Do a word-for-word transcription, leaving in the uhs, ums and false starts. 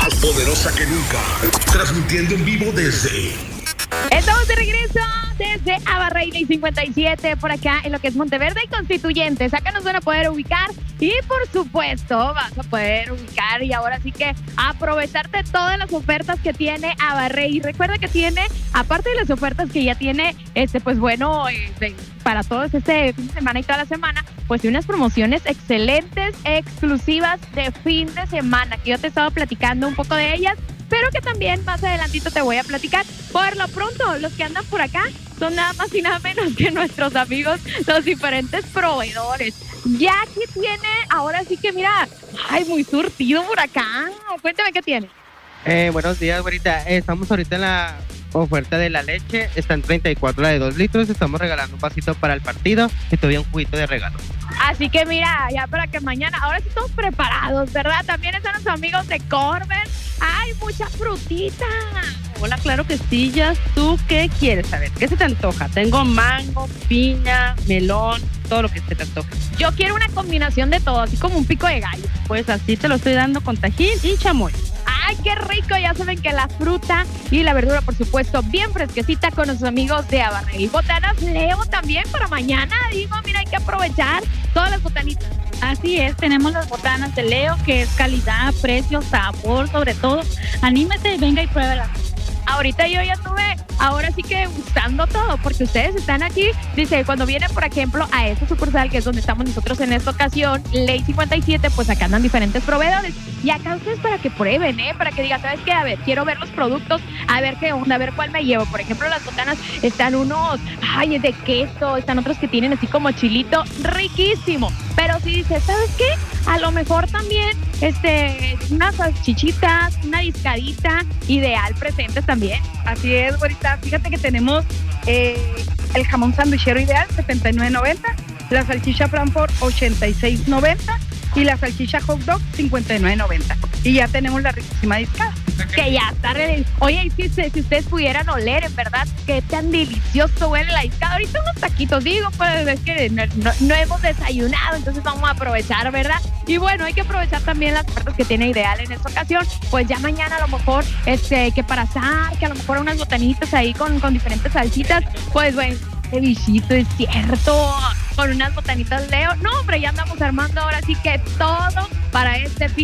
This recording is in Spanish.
más poderosa que nunca, transmitiendo en vivo desde... Estamos de regreso desde Abarrey Ley cincuenta y siete, por acá en lo que es Monteverde y Constituyentes. Acá nos van a poder ubicar y por supuesto vas a poder ubicar y ahora sí que aprovecharte todas las ofertas que tiene Abarrey. Y recuerda que tiene, aparte de las ofertas que ya tiene, este pues bueno, eh, de, para todos este fin de semana y toda la semana, pues tiene unas promociones excelentes, exclusivas de fin de semana, que yo te estaba platicando un poco de ellas, pero que también más adelantito te voy a platicar. Por lo pronto, los que andan por acá son nada más y nada menos que nuestros amigos, los diferentes proveedores. Ya aquí tiene, ahora sí que mira, ay, muy surtido por acá. Cuéntame qué tiene. Eh, buenos días, güerita. Eh, estamos ahorita en la oferta de la leche. Está en treinta y cuatro la de dos litros. Estamos regalando un vasito para el partido y todavía un juguito de regalo. Así que mira, ya para que mañana, ahora sí estamos preparados, ¿verdad? También están los amigos de Corber. ¡Ay, mucha frutita! Hola, claro que sí, ya. ¿Tú qué quieres saber? ¿Qué se te antoja? Tengo mango, piña, melón, todo lo que se te antoja. Yo quiero una combinación de todo, así como un pico de gallo. Pues así te lo estoy dando con tajín y chamoy. ¡Ay, qué rico! Ya saben que la fruta y la verdura, por supuesto, bien fresquecita con nuestros amigos de Abarrey. Botanas Leo también para mañana. Digo, mira, hay que aprovechar todas las botanitas. Así es, tenemos las botanas de Leo, que es calidad, precio, sabor, sobre todo. Anímete, venga y pruébala. Ahorita yo ya estuve, ahora sí que gustando todo, porque ustedes están aquí, dice, cuando vienen, por ejemplo, a esta sucursal, que es donde estamos nosotros en esta ocasión, Ley cincuenta y siete, pues acá andan diferentes proveedores, y acá ustedes para que prueben, ¿eh? Para que digan, ¿sabes qué? A ver, quiero ver los productos, a ver qué onda, a ver cuál me llevo. Por ejemplo, las botanas, están unos, ay, de queso, están otros que tienen así como chilito, riquísimo. Pero si dices, ¿sabes qué? A lo mejor también, este, unas salchichitas, una discadita, ideal presentes también. Así es, güerita. Fíjate que tenemos eh, el jamón sandwichero ideal, setenta y nueve noventa, la salchicha Frankfurt, ochenta y seis noventa, y la salchicha hot dog, cincuenta y nueve noventa. Y ya tenemos la riquísima discada. Que ya está. Re... Oye, si, si ustedes pudieran oler, en verdad, qué tan delicioso huele la discada. Ahorita unos taquitos, digo, pues es que no, no, no hemos desayunado, entonces vamos a aprovechar, ¿verdad? Y bueno, hay que aprovechar también las ofertas que tiene Ideal en esta ocasión. Pues ya mañana a lo mejor, este, que para asar, que a lo mejor unas botanitas ahí con, con diferentes salsitas. Pues bueno, qué bichito, es cierto. Con unas botanitas Leo. No, hombre, ya andamos armando ahora sí que todo para este fin.